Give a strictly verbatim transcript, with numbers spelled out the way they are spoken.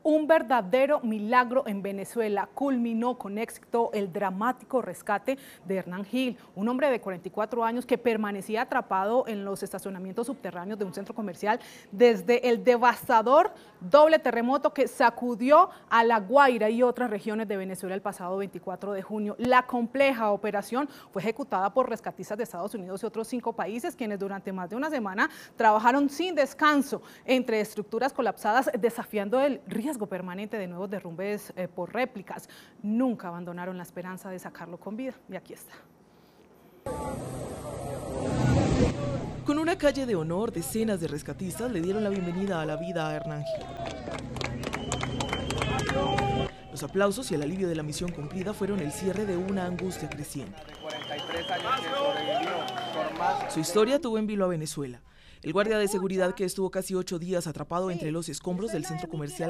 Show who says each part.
Speaker 1: Un verdadero milagro en Venezuela. Culminó con éxito el dramático rescate de Hernán Gil, un hombre de cuarenta y cuatro años que permanecía atrapado en los estacionamientos subterráneos de un centro comercial desde el devastador doble terremoto que sacudió a La Guaira y otras regiones de Venezuela el pasado veinticuatro de junio. La compleja operación fue ejecutada por rescatistas de Estados Unidos y otros cinco países, quienes durante más de una semana trabajaron sin descanso entre estructuras colapsadas, desafiando el riesgo permanente de nuevos derrumbes eh, por réplicas. Nunca abandonaron la esperanza de sacarlo con vida. Y aquí está.
Speaker 2: Con una calle de honor, decenas de rescatistas le dieron la bienvenida a la vida a Hernán Gil. Los aplausos y el alivio de la misión cumplida fueron el cierre de una angustia creciente. Su historia tuvo en vilo a Venezuela. El guardia de seguridad que estuvo casi ocho días atrapado entre los escombros del centro comercial